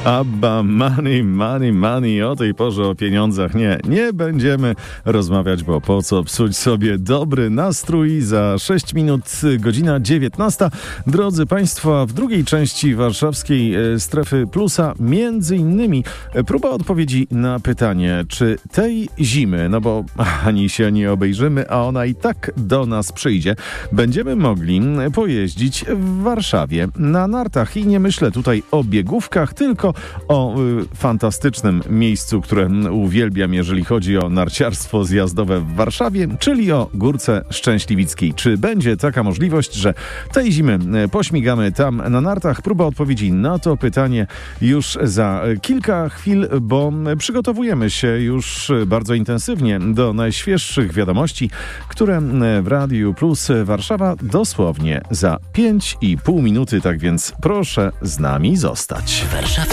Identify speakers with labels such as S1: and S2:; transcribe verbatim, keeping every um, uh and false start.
S1: Abba, money, money, money. O tej porze o pieniądzach nie, nie będziemy rozmawiać, bo po co psuć sobie dobry nastrój. Za sześć minut, godzina dziewiętnasta. Drodzy Państwo, w drugiej części warszawskiej Strefy Plusa między innymi próba odpowiedzi na pytanie, czy tej zimy, no bo ani się nie obejrzymy, a ona i tak do nas przyjdzie, będziemy mogli pojeździć w Warszawie na nartach. I nie myślę tutaj o biegówkach, tylko o y, fantastycznym miejscu, które uwielbiam, jeżeli chodzi o narciarstwo zjazdowe w Warszawie, czyli o Górce Szczęśliwickiej. Czy będzie taka możliwość, że tej zimy pośmigamy tam na nartach? Próba odpowiedzi na to pytanie już za kilka chwil, bo przygotowujemy się już bardzo intensywnie do najświeższych wiadomości, które w Radiu Plus Warszawa dosłownie za pięć i pół minuty, tak więc proszę z nami zostać.